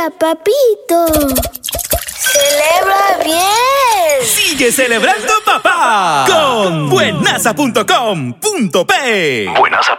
Mira, papito. ¡Celebra bien! ¡Sigue celebrando papá! Con buenaza.com.pe. Buenaza.